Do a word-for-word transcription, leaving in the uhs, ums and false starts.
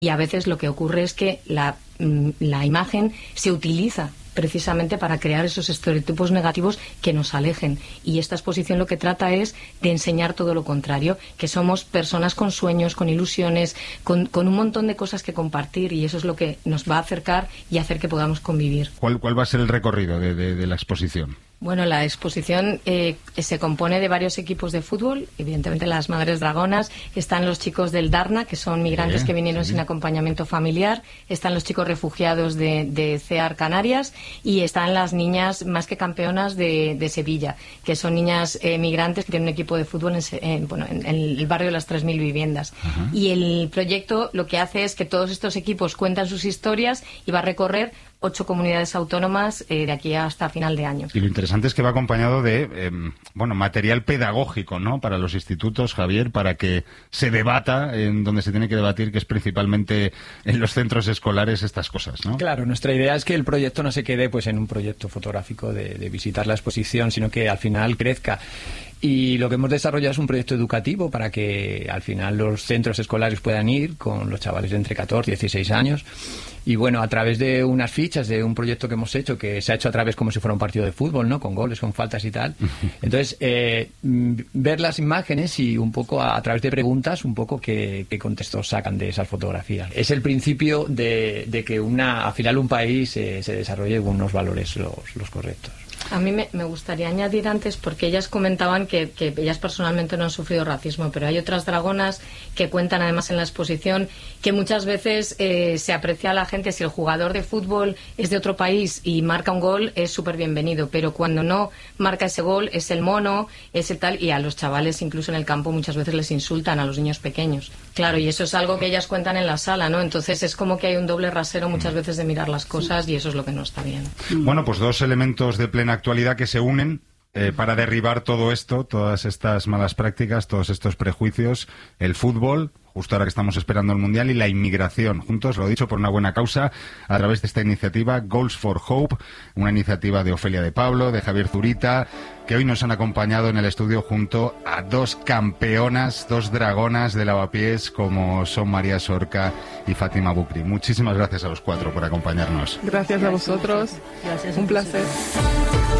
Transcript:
Y a veces lo que ocurre es que la, la imagen se utiliza precisamente para crear esos estereotipos negativos que nos alejen. Y esta exposición lo que trata es de enseñar todo lo contrario, que somos personas con sueños, con ilusiones, con, con un montón de cosas que compartir, y eso es lo que nos va a acercar y hacer que podamos convivir. ¿Cuál, cuál va a ser el recorrido de, de, de la exposición? Bueno, la exposición eh, se compone de varios equipos de fútbol, evidentemente las Madres Dragonas, están los chicos del Darna, que son migrantes sí, que vinieron sí. sin acompañamiento familiar, están los chicos refugiados de, de CEAR Canarias y están las niñas más que campeonas de, de Sevilla, que son niñas eh, migrantes que tienen un equipo de fútbol en, en, bueno, en, en el barrio de las tres mil viviendas. Ajá. Y el proyecto lo que hace es que todos estos equipos cuentan sus historias y va a recorrer ocho comunidades autónomas eh, de aquí hasta final de año. Y lo interesante es que va acompañado de eh, bueno, material pedagógico, ¿no?, para los institutos, Javier, para que se debata en donde se tiene que debatir, que es principalmente en los centros escolares, estas cosas, ¿no? Claro, nuestra idea es que el proyecto no se quede pues en un proyecto fotográfico de, de visitar la exposición, sino que al final crezca. Y lo que hemos desarrollado es un proyecto educativo para que al final los centros escolares puedan ir con los chavales de entre catorce y dieciséis años. Y bueno, a través de unas fichas de un proyecto que hemos hecho, que se ha hecho a través como si fuera un partido de fútbol, ¿no?, con goles, con faltas y tal. Entonces, eh, ver las imágenes y un poco a, a través de preguntas, un poco qué, qué contextos sacan de esas fotografías. Es el principio de, de que una, al final un país eh, se desarrolle con unos valores los, los correctos. A mí me, me gustaría añadir antes, porque ellas comentaban que, que ellas personalmente no han sufrido racismo, pero hay otras dragonas que cuentan además en la exposición que muchas veces eh, se aprecia a la gente si el jugador de fútbol es de otro país y marca un gol, es súper bienvenido, pero cuando no marca ese gol es el mono, es el tal, y a los chavales incluso en el campo muchas veces les insultan, a los niños pequeños. Claro, y eso es algo que ellas cuentan en la sala, ¿no? Entonces es como que hay un doble rasero muchas veces de mirar las cosas y eso es lo que no está bien. Bueno, pues dos elementos de plena actualidad que se unen eh, para derribar todo esto, todas estas malas prácticas, todos estos prejuicios, el fútbol, justo ahora que estamos esperando el Mundial, y la inmigración, juntos, lo dicho, por una buena causa, a través de esta iniciativa Goals for Hope, una iniciativa de Ofelia de Pablo, de Javier Zurita, que hoy nos han acompañado en el estudio junto a dos campeonas, dos dragonas de lavapiés, como son María Sorca y Fátima Bukri. Muchísimas gracias a los cuatro por acompañarnos. Gracias a vosotros. Gracias. Un placer.